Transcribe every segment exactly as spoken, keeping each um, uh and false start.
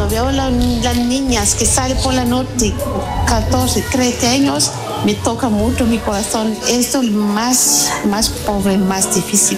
cuando veo la, las niñas que salen por la noche, catorce, trece años, me toca mucho mi corazón. Esto es más, más pobre, más difícil.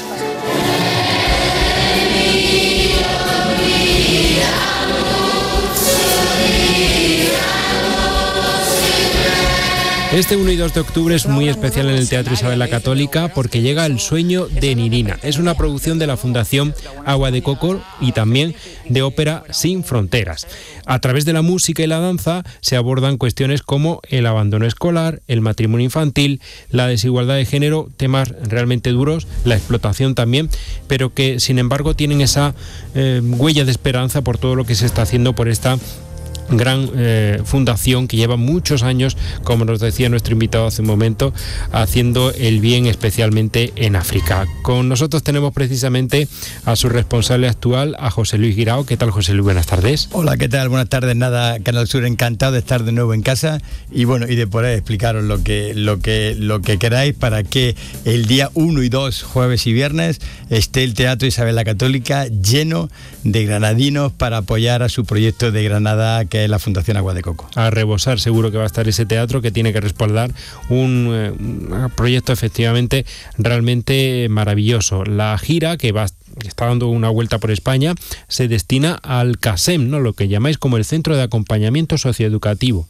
Este uno y dos de octubre es muy especial en el Teatro Isabel la Católica porque llega El sueño de Nirina. Es una producción de la Fundación Agua de Coco y también de Ópera Sin Fronteras. A través de la música y la danza se abordan cuestiones como el abandono escolar, el matrimonio infantil, la desigualdad de género, temas realmente duros, la explotación también, pero que sin embargo tienen esa eh, huella de esperanza por todo lo que se está haciendo por esta gran eh, fundación que lleva muchos años, como nos decía nuestro invitado hace un momento, haciendo el bien especialmente en África. Con nosotros tenemos precisamente a su responsable actual, a José Luis Guirao. ¿Qué tal, José Luis? Buenas tardes. Hola, ¿qué tal? Buenas tardes. Nada, Canal Sur, encantado de estar de nuevo en casa y bueno, y de poder explicaros lo que, lo que, lo que queráis para que el día uno y dos, jueves y viernes, esté el Teatro Isabel la Católica lleno de granadinos para apoyar a su proyecto de Granada, que es la Fundación Agua de Coco. A rebosar seguro que va a estar ese teatro, que tiene que respaldar un, eh, un proyecto efectivamente realmente maravilloso. La gira que va que está dando una vuelta por España se destina al CASEM, ¿no? Lo que llamáis como el Centro de Acompañamiento Socioeducativo.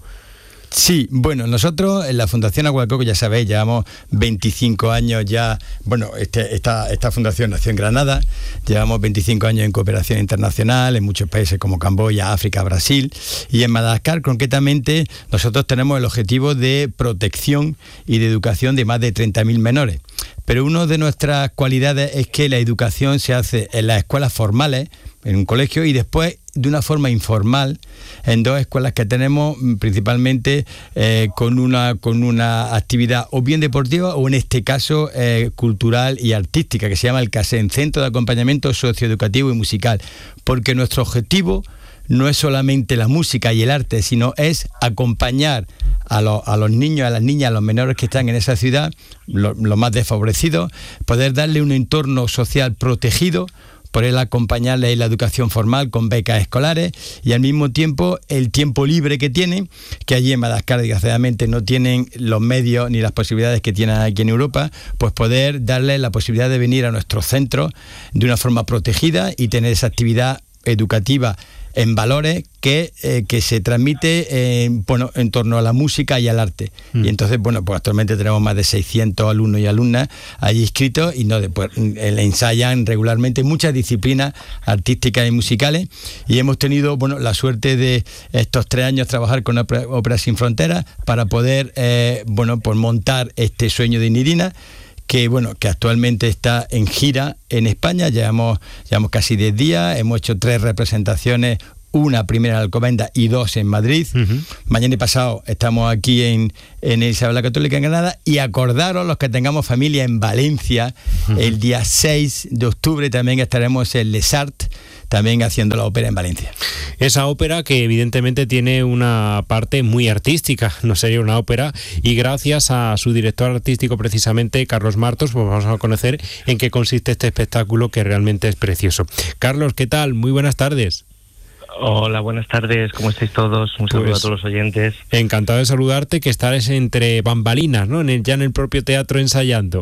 Sí, bueno, nosotros en la Fundación Agua de Coco, ya sabéis, llevamos veinticinco años ya, bueno, este, esta, esta fundación nació en Granada, llevamos veinticinco años en cooperación internacional en muchos países como Camboya, África, Brasil, y en Madagascar concretamente nosotros tenemos el objetivo de protección y de educación de más de treinta mil menores. Pero una de nuestras cualidades es que la educación se hace en las escuelas formales, en un colegio, y después de una forma informal en dos escuelas que tenemos, principalmente eh, con una con una actividad o bien deportiva o en este caso eh, cultural y artística, que se llama el CASEN, Centro de Acompañamiento Socioeducativo y Musical, porque nuestro objetivo no es solamente la música y el arte, sino es acompañar a, lo, a los niños, a las niñas, a los menores que están en esa ciudad, los lo más desfavorecidos, poder darle un entorno social protegido, por él acompañarles en la educación formal con becas escolares y al mismo tiempo el tiempo libre que tienen, que allí en Madagascar desgraciadamente no tienen los medios ni las posibilidades que tienen aquí en Europa, pues poder darles la posibilidad de venir a nuestros centros de una forma protegida y tener esa actividad educativa en valores que, eh, que se transmite eh, bueno, en torno a la música y al arte. Mm. Y entonces, bueno, pues actualmente tenemos más de seiscientos alumnos y alumnas allí inscritos y no, después le ensayan regularmente muchas disciplinas artísticas y musicales, y hemos tenido, bueno, la suerte de estos tres años trabajar con Ópera Sin Fronteras para poder, eh, bueno, pues montar este sueño de Nirina, que bueno, que actualmente está en gira en España. Llevamos, llevamos casi diez días, hemos hecho tres representaciones, una primera en Alcobendas y dos en Madrid. Uh-huh. Mañana y pasado estamos aquí en, en Isabel la Católica en Granada, y acordaros los que tengamos familia en Valencia, uh-huh. el día seis de octubre también estaremos en Les Arts, también haciendo la ópera en Valencia. Esa ópera que evidentemente tiene una parte muy artística, no sería una ópera, y gracias a su director artístico precisamente, Carlos Martos, pues vamos a conocer en qué consiste este espectáculo que realmente es precioso. Carlos, ¿qué tal? Muy buenas tardes. Hola, buenas tardes, ¿cómo estáis todos? Un saludo pues, a todos los oyentes. Encantado de saludarte, que estás entre bambalinas, ¿no? En el, ya en el propio teatro ensayando.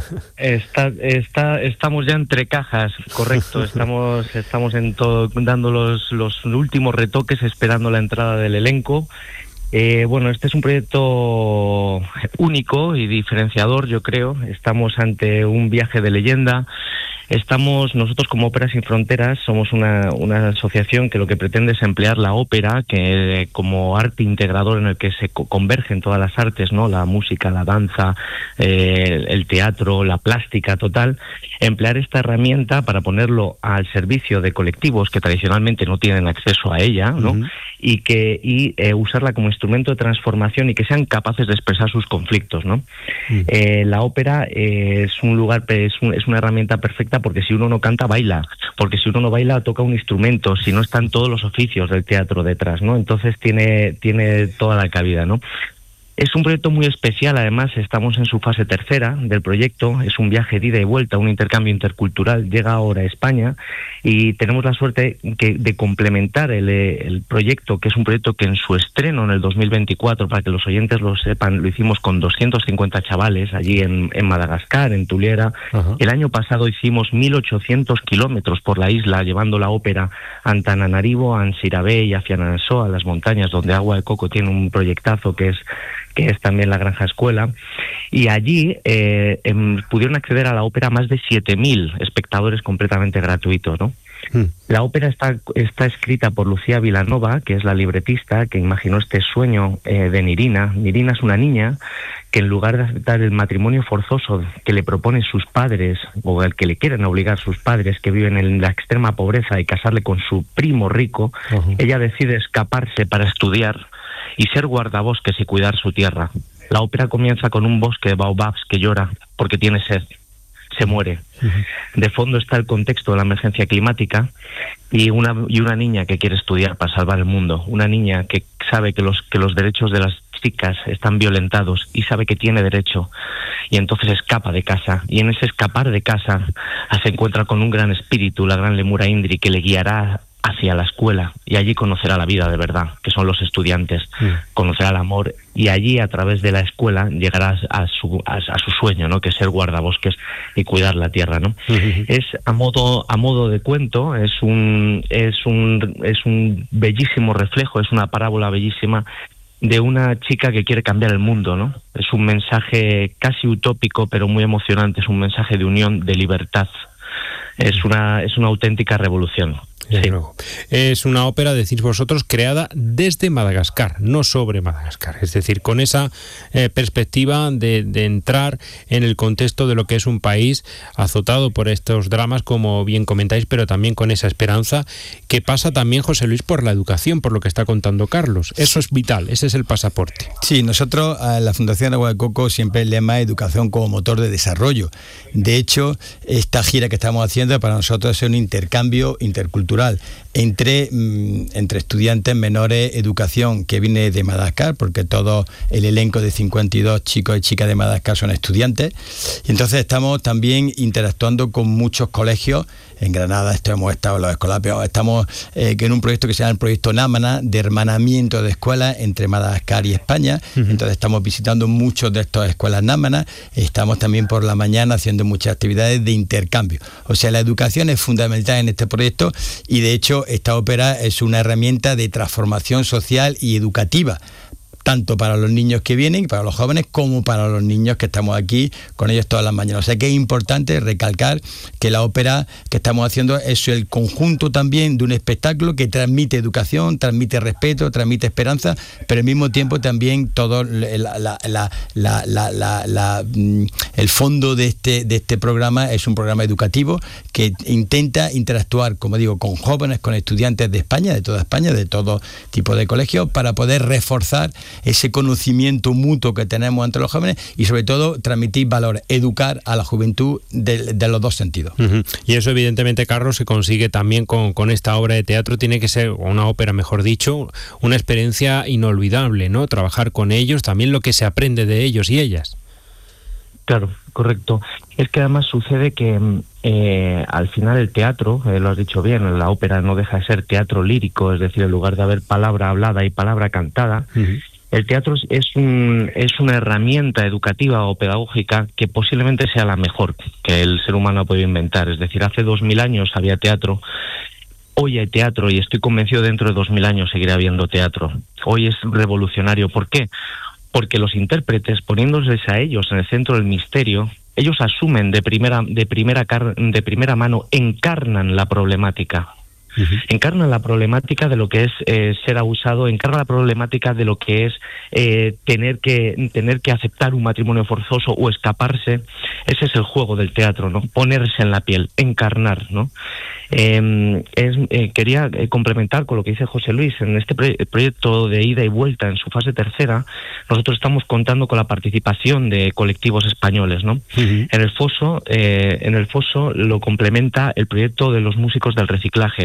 Está, está, estamos ya entre cajas, correcto. Estamos, estamos en todo, dando los, los últimos retoques, esperando la entrada del elenco. Eh, bueno, este es un proyecto único y diferenciador, yo creo. Estamos ante un viaje de leyenda. Estamos, nosotros como Ópera Sin Fronteras, somos una, una asociación que lo que pretende es emplear la ópera que como arte integrador en el que se convergen todas las artes, ¿no? La música, la danza, eh, el teatro, la plástica total. Emplear esta herramienta para ponerlo al servicio de colectivos que tradicionalmente no tienen acceso a ella, ¿no? Uh-huh. y que y eh, usarla como instrumento de transformación y que sean capaces de expresar sus conflictos, ¿no? Uh-huh. Eh, la ópera eh, es un lugar, es, un, es una herramienta perfecta, porque si uno no canta, baila, porque si uno no baila, toca un instrumento, si no están todos los oficios del teatro detrás, ¿no? Entonces tiene, tiene toda la cabida, ¿no? Es un proyecto muy especial, además estamos en su fase tercera del proyecto, es un viaje de ida y vuelta, un intercambio intercultural, llega ahora a España y tenemos la suerte que, de complementar el, el proyecto, que es un proyecto que en su estreno en el dos mil veinticuatro, para que los oyentes lo sepan, lo hicimos con doscientos cincuenta chavales allí en, en Madagascar, en Tuliera. Uh-huh. El año pasado hicimos mil ochocientos kilómetros por la isla, llevando la ópera a Antananarivo, a Ansirabé y a Fianarantsoa, a las montañas, donde Agua de Coco tiene un proyectazo que es que es también la Granja Escuela, y allí eh, eh, pudieron acceder a la ópera más de siete mil espectadores completamente gratuitos, ¿no? Mm. La ópera está, está escrita por Lucía Vilanova, que es la libretista que imaginó este sueño eh, de Nirina. Nirina es una niña que en lugar de aceptar el matrimonio forzoso que le proponen sus padres, o el que le quieren obligar sus padres, que viven en la extrema pobreza, y casarle con su primo rico, uh-huh. ella decide escaparse para estudiar y ser guardabosques y cuidar su tierra. La ópera comienza con un bosque de baobabs que llora porque tiene sed, se muere. Uh-huh. De fondo está el contexto de la emergencia climática y una y una niña que quiere estudiar para salvar el mundo, una niña que sabe que los que los derechos de las chicas están violentados y sabe que tiene derecho, y entonces escapa de casa, y en ese escapar de casa se encuentra con un gran espíritu, la gran lemura Indri, que le guiará hacia la escuela, y allí conocerá la vida de verdad, que son los estudiantes, mm. conocerá el amor, y allí a través de la escuela llegará a su a, a su sueño, ¿no? Que es ser guardabosques y cuidar la tierra, ¿no? Mm-hmm. Es a modo a modo de cuento, es un es un es un bellísimo reflejo, es una parábola bellísima de una chica que quiere cambiar el mundo, ¿no? Es un mensaje casi utópico, pero muy emocionante, es un mensaje de unión, de libertad. Es una es una auténtica revolución. Sí. Es una ópera, decís vosotros, creada desde Madagascar, no sobre Madagascar. Es decir, con esa eh, perspectiva de, de entrar en el contexto de lo que es un país azotado por estos dramas, como bien comentáis, pero también con esa esperanza que pasa también, José Luis, por la educación, por lo que está contando Carlos. Eso es vital, ese es el pasaporte. Sí, nosotros a la Fundación Agua de Coco siempre el lema es educación como motor de desarrollo. De hecho, esta gira que estamos haciendo para nosotros es un intercambio intercultural entre, entre estudiantes menores, educación que viene de Madagascar, porque todo el elenco de cincuenta y dos chicos y chicas de Madagascar son estudiantes, y entonces estamos también interactuando con muchos colegios. En Granada esto hemos estado en los escolapios, estamos eh, en un proyecto que se llama el proyecto Námana, de hermanamiento de escuelas entre Madagascar y España. Uh-huh. Entonces estamos visitando muchas de estas escuelas Námana, estamos también por la mañana haciendo muchas actividades de intercambio. O sea, la educación es fundamental en este proyecto, y de hecho esta ópera es una herramienta de transformación social y educativa, tanto para los niños que vienen, para los jóvenes, como para los niños que estamos aquí con ellos todas las mañanas. O sea que es importante recalcar que la ópera que estamos haciendo es el conjunto también de un espectáculo que transmite educación, transmite respeto, transmite esperanza, pero al mismo tiempo también todo la, la, la, la, la, la, la, el fondo de este, de este programa es un programa educativo que intenta interactuar, como digo, con jóvenes, con estudiantes de España, de toda España, de todo tipo de colegios, para poder reforzar ese conocimiento mutuo que tenemos entre los jóvenes y sobre todo transmitir valores, educar a la juventud de, de los dos sentidos. Uh-huh. Y eso evidentemente, Carlos, se consigue también con, con esta obra de teatro. Tiene que ser, una ópera mejor dicho, una experiencia inolvidable, ¿no? Trabajar con ellos, también lo que se aprende de ellos y ellas. Claro, correcto. Es que además sucede que eh, al final el teatro, eh, lo has dicho bien, la ópera no deja de ser teatro lírico, es decir, en lugar de haber palabra hablada y palabra cantada, uh-huh. El teatro es, un, es una herramienta educativa o pedagógica que posiblemente sea la mejor que el ser humano ha podido inventar. Es decir, hace dos mil años había teatro, hoy hay teatro y estoy convencido dentro de dos mil años seguirá habiendo teatro. Hoy es revolucionario. ¿Por qué? Porque los intérpretes, poniéndoles a ellos en el centro del misterio, ellos asumen de primera, de primera, car- de primera mano, encarnan la problemática. Uh-huh. Encarna la problemática de lo que es eh, ser abusado, encarna la problemática de lo que es eh, tener que tener que aceptar un matrimonio forzoso o escaparse. Ese es el juego del teatro, ¿no? Ponerse en la piel, encarnar, ¿no? Eh, es, eh, quería eh, complementar con lo que dice José Luis. En este pre- proyecto de ida y vuelta, en su fase tercera, nosotros estamos contando con la participación de colectivos españoles, ¿no? Uh-huh. En el foso, eh, en el foso lo complementa el proyecto de los músicos del reciclaje.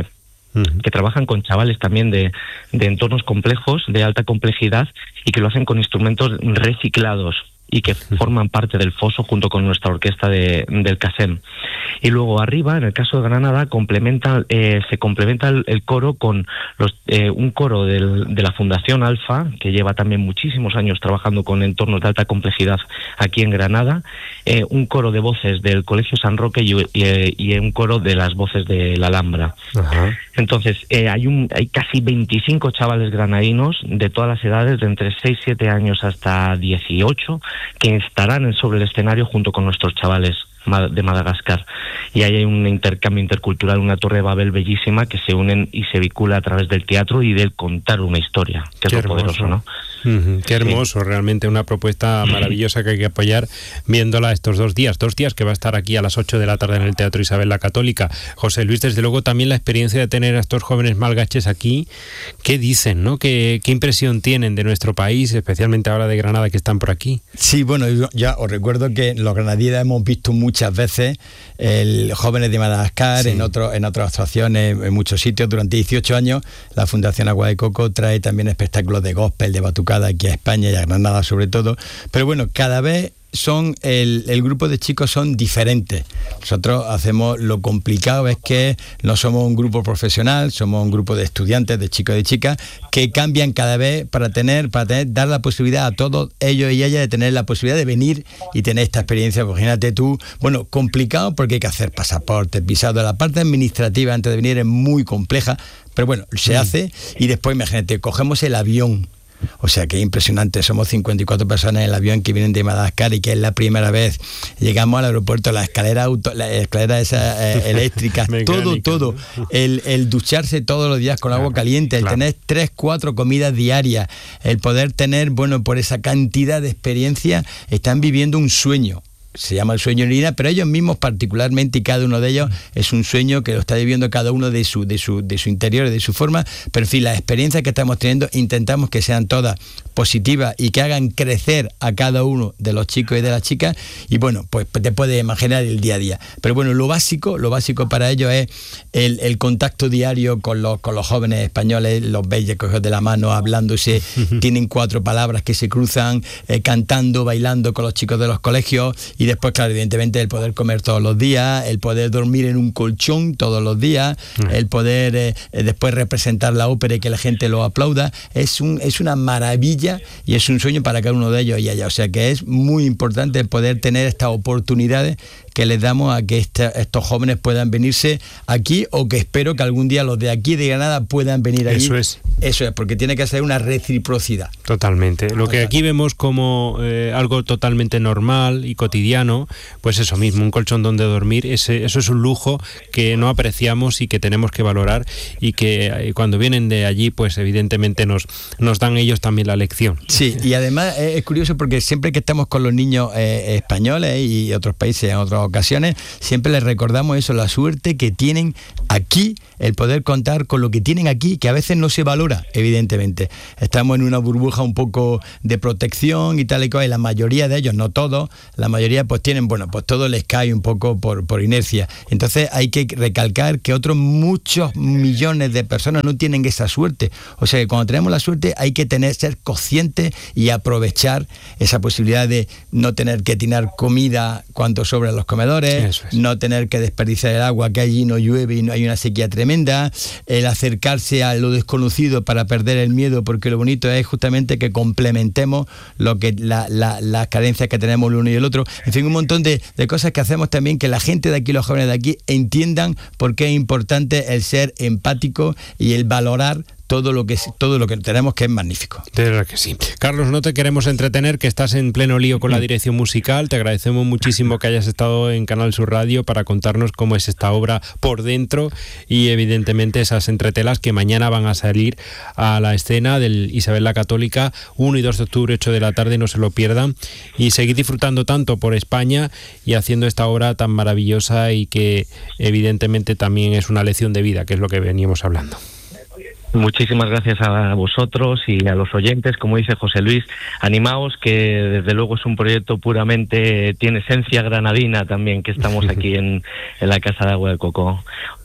uh-huh. que trabajan con chavales también de, de entornos complejos, de alta complejidad, y que lo hacen con instrumentos reciclados y que forman parte del foso junto con nuestra orquesta de, del CASEM. Y luego arriba, en el caso de Granada, complementa, eh, se complementa el, el coro con los, eh, un coro del, de la Fundación Alfa, que lleva también muchísimos años trabajando con entornos de alta complejidad aquí en Granada, eh, un coro de voces del Colegio San Roque y, y, y un coro de las voces de la Alhambra. Ajá. Entonces, eh, hay, un, hay casi veinticinco chavales granadinos de todas las edades, de entre seis siete años hasta dieciocho, que estarán sobre el escenario junto con nuestros chavales de Madagascar. Y ahí hay un intercambio intercultural, una torre de Babel bellísima, que se unen y se vincula a través del teatro y del contar una historia, que Qué es lo hermoso. Poderoso, ¿no? Uh-huh. Qué hermoso, sí. Realmente una propuesta maravillosa que hay que apoyar viéndola estos dos días, dos días que va a estar aquí a las ocho de la tarde en el Teatro Isabel la Católica. José Luis, desde luego también la experiencia de tener a estos jóvenes malgaches aquí, ¿qué dicen, no? ¿Qué, qué impresión tienen de nuestro país, especialmente ahora de Granada que están por aquí? Sí, bueno, yo ya os recuerdo que los granadinos hemos visto muchas veces el jóvenes de Madagascar, sí. en otro, en otras actuaciones en muchos sitios. Durante dieciocho años la Fundación Agua de Coco trae también espectáculos de gospel, de batucada aquí a España y a Granada sobre todo, pero bueno, cada vez son el, el grupo de chicos son diferentes. Nosotros hacemos, lo complicado es que no somos un grupo profesional, somos un grupo de estudiantes, de chicos y de chicas, que cambian cada vez para tener, para tener, dar la posibilidad a todos ellos y ellas de tener la posibilidad de venir y tener esta experiencia. Pues imagínate tú, bueno, complicado porque hay que hacer pasaportes, visados. La parte administrativa antes de venir es muy compleja, pero bueno, se mm. hace, y después imagínate, cogemos el avión. O sea que es impresionante, somos cincuenta y cuatro personas en el avión que vienen de Madagascar y que es la primera vez. Llegamos al aeropuerto, la escalera auto, la escalera esa eh, eléctrica, todo, todo. El, el ducharse todos los días con claro, agua caliente, el claro. tener tres, cuatro comidas diarias, el poder tener, bueno, por esa cantidad de experiencia, están viviendo un sueño. Se llama el sueño Nirina, pero ellos mismos particularmente, y cada uno de ellos es un sueño que lo está viviendo cada uno de su, de su, de su interior, de su forma, pero en fin, las experiencias que estamos teniendo intentamos que sean todas positivas y que hagan crecer a cada uno de los chicos y de las chicas, y bueno, pues te puedes imaginar el día a día. Pero bueno, lo básico, lo básico para ellos es el, el contacto diario con los, con los jóvenes españoles, los veis cogidos de la mano, hablándose, tienen cuatro palabras que se cruzan, eh, cantando, bailando con los chicos de los colegios. Y después, claro, evidentemente el poder comer todos los días, el poder dormir en un colchón todos los días, mm. el poder eh, después representar la ópera y que la gente lo aplauda, es un es una maravilla y es un sueño para cada uno de ellos y allá. O sea que es muy importante el poder tener estas oportunidades que les damos a que este, estos jóvenes puedan venirse aquí, o que espero que algún día los de aquí de Granada puedan venir allí. Eso es. Eso es, porque tiene que ser una reciprocidad. Totalmente. Lo que aquí vemos como eh, algo totalmente normal y cotidiano, pues eso mismo, un colchón donde dormir, ese, eso es un lujo que no apreciamos y que tenemos que valorar, y que eh, cuando vienen de allí, pues evidentemente nos, nos dan ellos también la lección. Sí, y además eh, es curioso porque siempre que estamos con los niños eh, españoles y otros países en otras ocasiones, siempre les recordamos eso, la suerte que tienen aquí, el poder contar con lo que tienen aquí, que a veces no se valora, evidentemente. Estamos en una burbuja un poco de protección y tal y cual, y la mayoría de ellos, no todos, la mayoría pues tienen, bueno, pues todo les cae un poco por, por inercia. Entonces hay que recalcar que otros muchos millones de personas no tienen esa suerte. O sea que cuando tenemos la suerte hay que tener, ser conscientes y aprovechar esa posibilidad de no tener que tirar comida cuando sobran los comedores, es. no tener que desperdiciar el agua, que allí no llueve y no hay una sequía tremenda, el acercarse a lo desconocido para perder el miedo, porque lo bonito es justamente que complementemos lo que la, la, las carencias que tenemos el uno y el otro. En fin, un montón de, de cosas que hacemos también, que la gente de aquí, los jóvenes de aquí, entiendan por qué es importante el ser empático y el valorar todo lo que todo lo que tenemos, que es magnífico. De verdad que sí. Carlos, no te queremos entretener, que estás en pleno lío con la dirección musical. Te agradecemos muchísimo que hayas estado en Canal Sur Radio para contarnos cómo es esta obra por dentro, y evidentemente esas entretelas que mañana van a salir a la escena del Isabel la Católica, uno y dos de octubre, ocho de la tarde, no se lo pierdan, y seguir disfrutando tanto por España y haciendo esta obra tan maravillosa, y que evidentemente también es una lección de vida, que es lo que veníamos hablando. Muchísimas gracias a vosotros y a los oyentes. Como dice José Luis, animaos, que desde luego es un proyecto puramente, tiene esencia granadina también, que estamos aquí en, en la Casa de Agua de Coco.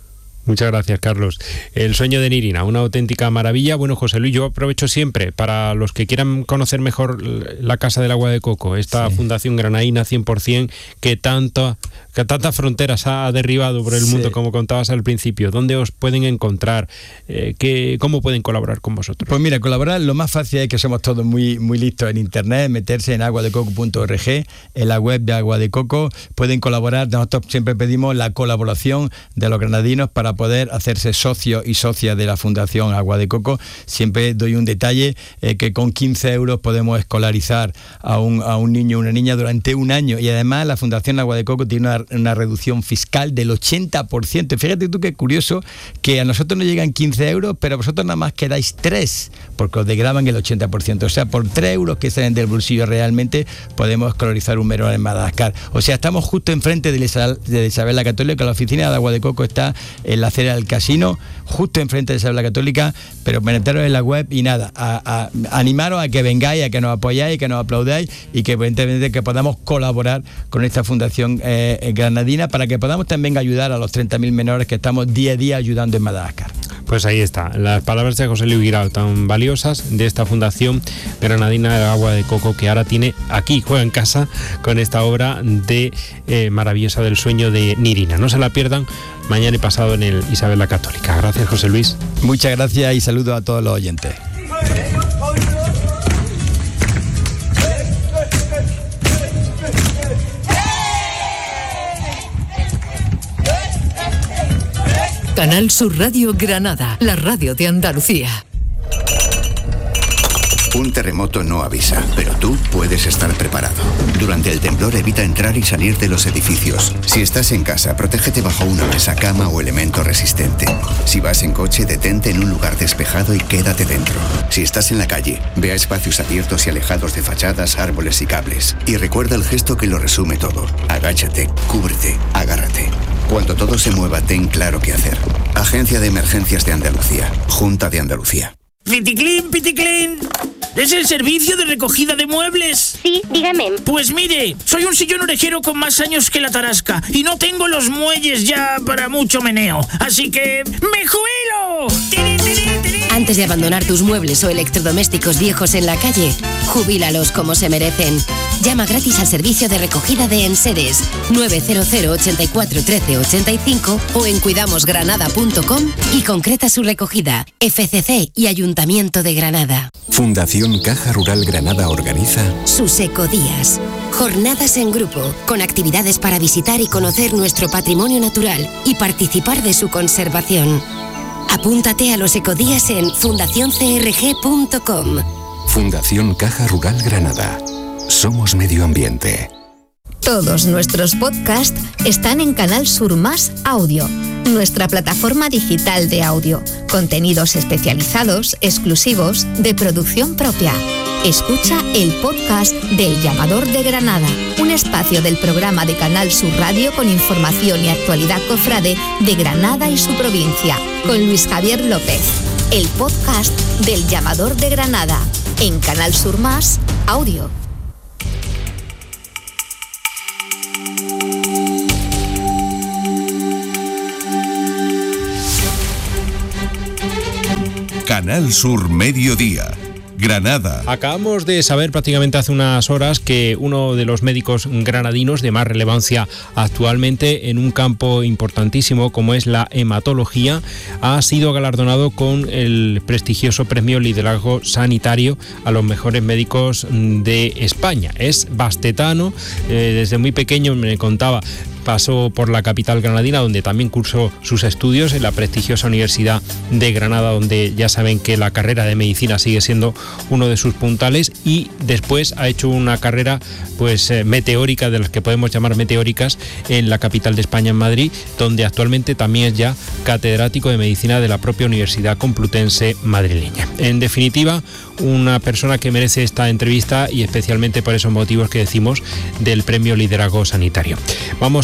Muchas gracias, Carlos. El sueño de Nirina, una auténtica maravilla. Bueno, José Luis, yo aprovecho siempre para los que quieran conocer mejor la Casa del Agua de Coco, esta sí. fundación granadina cien por ciento que, tanto, que tantas fronteras ha derribado por el sí. mundo, como contabas al principio. ¿Dónde os pueden encontrar? Eh, ¿qué, ¿Cómo pueden colaborar con vosotros? Pues mira, colaborar lo más fácil es que somos todos muy, muy listos en internet, meterse en agua de coco punto org, en la web de Agua de Coco. Pueden colaborar. Nosotros siempre pedimos la colaboración de los granadinos para poder hacerse socios y socias de la Fundación Agua de Coco. Siempre doy un detalle, eh, que con quince euros podemos escolarizar a un, a un niño o una niña durante un año, y además la Fundación Agua de Coco tiene una, una reducción fiscal del ochenta por ciento. Fíjate tú qué curioso que a nosotros nos llegan quince euros, pero vosotros nada más quedáis tres, porque os degravan el ochenta por ciento. O sea, por tres euros que salen del bolsillo realmente podemos escolarizar un menor en Madagascar. O sea, estamos justo enfrente de Isabel la Católica. La oficina de Agua de Coco está en la acera del casino, justo enfrente de Isabel la Católica, pero meteros en la web y nada, a, a, animaros a que vengáis, a que nos apoyáis, que nos aplaudáis y que evidentemente que podamos colaborar con esta fundación eh, granadina para que podamos también ayudar a los treinta mil menores que estamos día a día ayudando en Madagascar. Pues ahí está, las palabras de José Luis Guirao, tan valiosas, de esta Fundación Granadina de Agua de Coco, que ahora tiene aquí, juega en casa, con esta obra de eh, maravillosa del sueño de Nirina. No se la pierdan mañana y pasado en el Isabel la Católica. Gracias, José Luis. Muchas gracias y saludos a todos los oyentes. Canal Sur Radio Granada, la radio de Andalucía. Un terremoto no avisa, pero tú puedes estar preparado. Durante el temblor evita entrar y salir de los edificios. Si estás en casa, protégete bajo una mesa, cama o elemento resistente. Si vas en coche, detente en un lugar despejado y quédate dentro. Si estás en la calle, ve a espacios abiertos y alejados de fachadas, árboles y cables. Y recuerda el gesto que lo resume todo. Agáchate, cúbrete, agárrate. Cuando todo se mueva, ten claro qué hacer. Agencia de Emergencias de Andalucía. Junta de Andalucía. Piticlin, Piticlin. ¿Es el servicio de recogida de muebles? Sí, dígame. Pues mire, soy un sillón orejero con más años que la tarasca y no tengo los muelles ya para mucho meneo, así que ¡me jubilo! ¡Tiri, tiri, tiri! Antes de abandonar tus muebles o electrodomésticos viejos en la calle, jubílalos como se merecen. Llama gratis al servicio de recogida de enseres nueve cero cero, ochenta y cuatro, trece, ochenta y cinco o en cuidamos granada punto com y concreta su recogida. F C C y Ayuntamiento de Granada. Fundación Caja Rural Granada organiza sus ecodías. Jornadas en grupo, con actividades para visitar y conocer nuestro patrimonio natural y participar de su conservación. Apúntate a los ecodías en fundación c r g punto com. Fundación Caja Rural Granada. Somos medio ambiente. Todos nuestros podcasts están en Canal Sur Más Audio, nuestra plataforma digital de audio. Contenidos especializados, exclusivos, de producción propia. Escucha el podcast del Llamador de Granada, un espacio del programa de Canal Sur Radio con información y actualidad cofrade de Granada y su provincia, con Luis Javier López. El podcast del Llamador de Granada, en Canal Sur Más Audio. Canal Sur Mediodía, Granada. Acabamos de saber prácticamente hace unas horas que uno de los médicos granadinos de más relevancia actualmente en un campo importantísimo como es la hematología ha sido galardonado con el prestigioso premio Liderazgo Sanitario a los mejores médicos de España. Es bastetano, eh, desde muy pequeño me contaba. Pasó por la capital granadina, donde también cursó sus estudios en la prestigiosa Universidad de Granada, donde ya saben que la carrera de medicina sigue siendo uno de sus puntales, y después ha hecho una carrera pues eh, meteórica, de las que podemos llamar meteóricas, en la capital de España, en Madrid, donde actualmente también es ya catedrático de medicina de la propia Universidad Complutense madrileña. En definitiva, una persona que merece esta entrevista, y especialmente por esos motivos que decimos del premio Liderazgo Sanitario. Vamos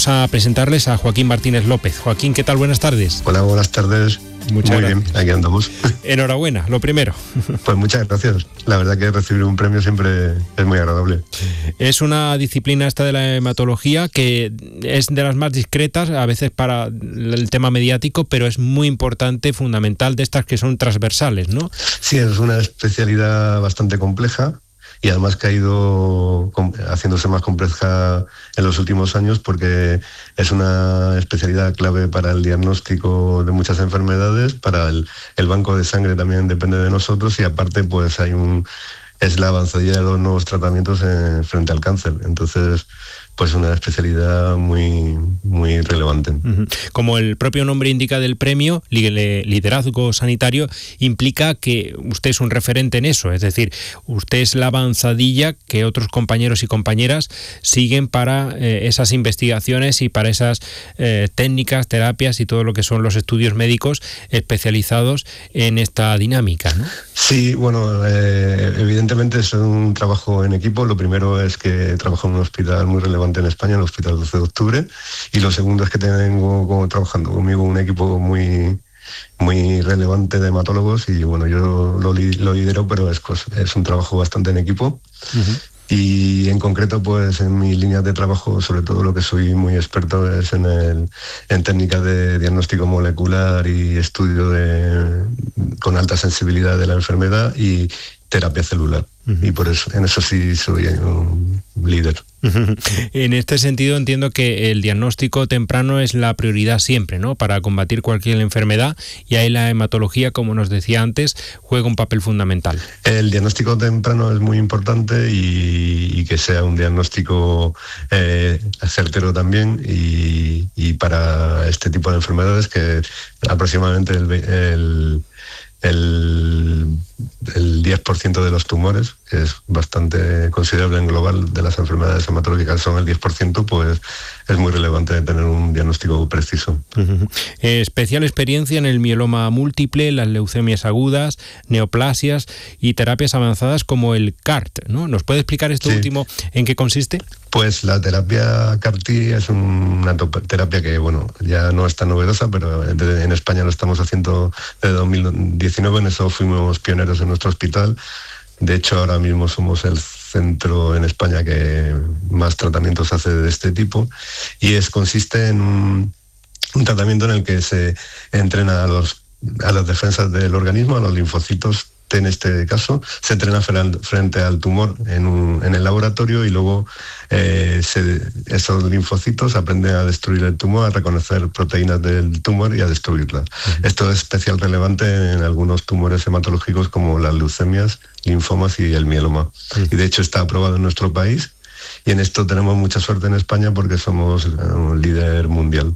a presentarles a Joaquín Martínez López. Joaquín, ¿qué tal? Buenas tardes. Hola, buenas tardes. Muchas Muy gracias. bien, aquí andamos. Enhorabuena, lo primero. Pues muchas gracias. La verdad que recibir un premio siempre es muy agradable. Es una disciplina esta de la hematología que es de las más discretas, a veces para el tema mediático, pero es muy importante, fundamental, de estas que son transversales, ¿no? Sí, es una especialidad bastante compleja. Y además que ha ido haciéndose más compleja en los últimos años porque es una especialidad clave para el diagnóstico de muchas enfermedades, para el, el banco de sangre también depende de nosotros y aparte pues hay un es la avanzadilla de los nuevos tratamientos en, frente al cáncer. Entonces, pues una especialidad muy, muy relevante. Como el propio nombre indica del premio, liderazgo sanitario, implica que usted es un referente en eso, es decir, usted es la avanzadilla que otros compañeros y compañeras siguen para eh, esas investigaciones y para esas eh, técnicas, terapias y todo lo que son los estudios médicos especializados en esta dinámica, ¿no? Sí, bueno, eh, evidentemente es un trabajo en equipo. Lo primero es que trabajo en un hospital muy relevante en España, en el Hospital doce de octubre, y lo segundo es que tengo como, trabajando conmigo un equipo muy muy relevante de hematólogos y bueno, yo lo, lo lidero, pero es, es un trabajo bastante en equipo. Uh-huh. Y en concreto, pues en mis líneas de trabajo, sobre todo lo que soy muy experto es en, el, en técnicas de diagnóstico molecular y estudio de, con alta sensibilidad de la enfermedad y terapia celular. Uh-huh. Y por eso, en eso sí soy un líder. Uh-huh. En este sentido entiendo que el diagnóstico temprano es la prioridad siempre, ¿no? Para combatir cualquier enfermedad, y ahí la hematología, como nos decía antes, juega un papel fundamental. El diagnóstico temprano es muy importante y, y que sea un diagnóstico eh, certero también y, y para este tipo de enfermedades que aproximadamente el, el El, el diez por ciento de los tumores, que es bastante considerable en global de las enfermedades hematológicas, son el diez por ciento, pues es muy relevante tener un diagnóstico preciso. Uh-huh. Eh, especial experiencia en el mieloma múltiple, las leucemias agudas, neoplasias y terapias avanzadas como el C A R T, ¿no? ¿Nos puede explicar esto sí. último en qué consiste? Pues la terapia C A R T es una terapia que, bueno, ya no es tan novedosa, pero en España lo estamos haciendo desde dos mil diecinueve, en eso fuimos pioneros en nuestro hospital. De hecho, ahora mismo somos el centro en España que más tratamientos hace de este tipo y es consiste en un, un tratamiento en el que se entrena a, los, a las defensas del organismo, a los linfocitos T en este caso, se entrena frente al tumor en, un, en el laboratorio y luego eh, se, esos linfocitos aprenden a destruir el tumor, a reconocer proteínas del tumor y a destruirlas. Uh-huh. Esto es especial relevante en algunos tumores hematológicos como las leucemias, linfomas y el mieloma. Uh-huh. Y de hecho está aprobado en nuestro país y en esto tenemos mucha suerte en España porque somos un líder mundial.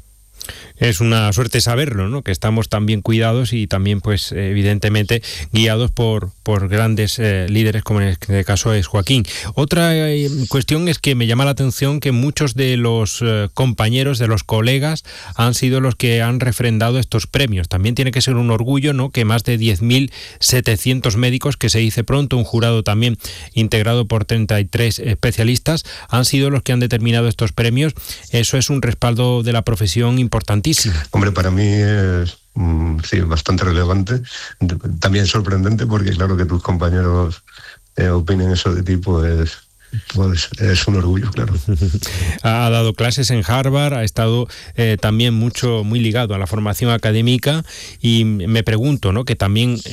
Es una suerte saberlo, ¿no? Que estamos tan bien cuidados y también, pues, evidentemente, guiados por, por grandes eh, líderes, como en este caso es Joaquín. Otra eh, cuestión es que me llama la atención que muchos de los eh, compañeros, de los colegas, han sido los que han refrendado estos premios. También tiene que ser un orgullo, ¿no? Que más de diez mil setecientos médicos, que se dice pronto, un jurado también integrado por treinta y tres especialistas, han sido los que han determinado estos premios. Eso es un respaldo de la profesión importantísimo. Hombre, para mí es mm, sí, bastante relevante, también sorprendente porque claro que tus compañeros eh, opinen eso de ti, pues, pues es un orgullo, claro. Ha dado clases en Harvard, ha estado eh, también mucho, muy ligado a la formación académica y me pregunto, ¿no? Que también